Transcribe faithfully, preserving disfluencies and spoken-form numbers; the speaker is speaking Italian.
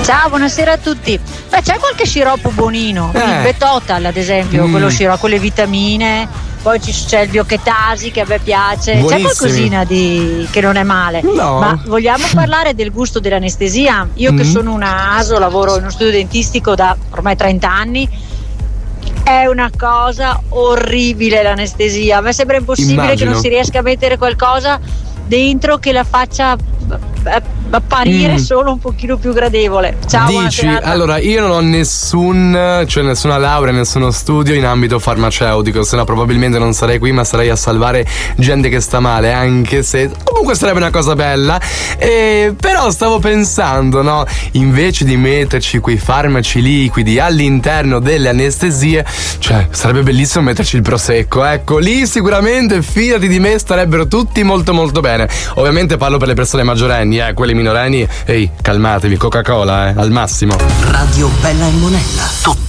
Ciao, buonasera a tutti. Beh, c'è qualche sciroppo buonino, Eh. il Betotal ad esempio, Mm. quello sciroppo con le vitamine, poi ci- c'è il Biochetasi che a me piace, c'è Buonissimi. qualcosina di che non è male. No. Ma vogliamo parlare del gusto dell'anestesia? Io che Mm. sono una A S O, lavoro in uno studio dentistico da ormai trenta anni. È una cosa orribile l'anestesia. A me sembra impossibile Immagino. che non si riesca a mettere qualcosa dentro che la faccia eh, apparire Mm. solo un pochino più gradevole. Ciao, buona Dici, serata. allora io non ho nessun, cioè nessuna laurea, nessuno studio in ambito farmaceutico, se no probabilmente non sarei qui, ma sarei a salvare gente che sta male, anche se comunque sarebbe una cosa bella. E, però stavo pensando, no, invece di metterci quei farmaci liquidi all'interno delle anestesie, cioè sarebbe bellissimo metterci il prosecco, ecco, lì sicuramente, fidati di me, starebbero tutti molto molto bene. Ovviamente parlo per le persone maggiorenni, eh, quelli minorenni, ehi, calmatevi, Coca-Cola, eh, al massimo. Radio Bella e Monella. Tutto